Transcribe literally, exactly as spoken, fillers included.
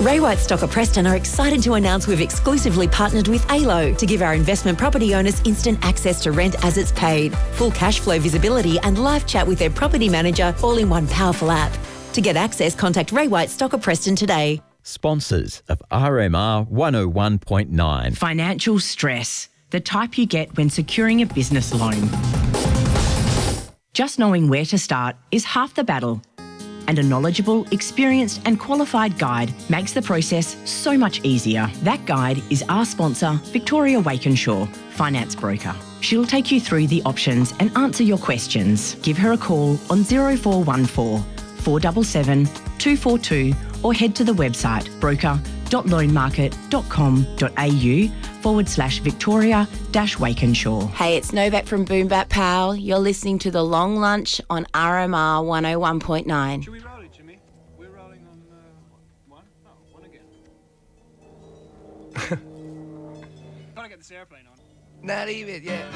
Ray White Stocker Preston are excited to announce we've exclusively partnered with A L O to give our investment property owners instant access to rent as it's paid, full cash flow visibility and live chat with their property manager all in one powerful app. To get access, contact Ray White Stocker Preston today. Sponsors of R M R one oh one point nine. Financial stress, the type you get when securing a business loan. Just knowing where to start is half the battle. And a knowledgeable, experienced and qualified guide makes the process so much easier. That guide is our sponsor, Victoria Wakenshaw, finance broker. She'll take you through the options and answer your questions. Give her a call on zero four one four, four seven seven, two four two or head to the website broker.loanmarket.com.au forward slash Victoria dash Wakenshaw. Hey, it's Novak from Boom Bap Pow. You're listening to The Long Lunch on R M R one oh one point nine. Should we roll it, Jimmy? We're rolling on uh, one? Oh, one again. Gotta get this airplane on. Not even, yeah.